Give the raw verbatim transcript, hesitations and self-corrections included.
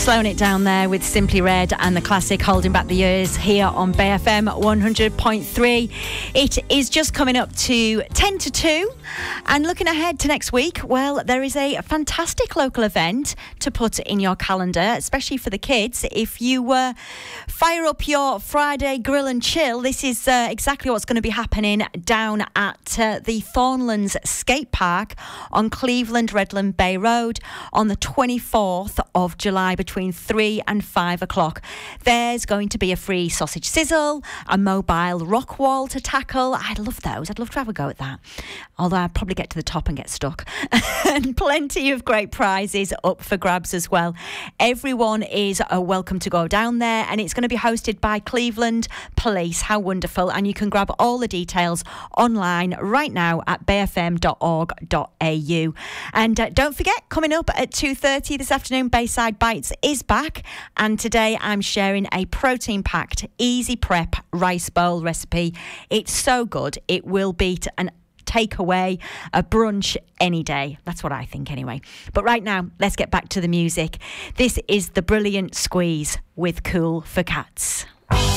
Slowing it down there with Simply Red and the classic Holding Back the Years here on Bay F M one hundred point three. It is just coming up to ten to two, and looking ahead to next week, well, there is a fantastic local event to put in your calendar, especially for the kids. If you uh, fire up your Friday grill and chill, this is uh, exactly what's going to be happening down at uh, the Thornlands Skate Park on Cleveland Redland Bay Road on the twenty-fourth of July between three and five o'clock. There's going to be a free sausage sizzle, a mobile rock wall to tackle. I'd love those. I'd love to have a go at that. Although I'd probably get to the top and get stuck. And plenty of great prizes up for grabs as well. Everyone is uh, welcome to go down there, and it's going to be hosted by Cleveland Police. How wonderful. And you can grab all the details online right now at bay f m dot org dot a u. And uh, don't forget, coming up at two thirty this afternoon, Bayside Bites is back, and today I'm sharing a protein-packed, easy prep rice bowl recipe. It's so good, it will beat an takeaway, a brunch any day. That's what I think anyway. But right now, let's get back to the music. This is The Brilliant Squeeze with Cool for Cats.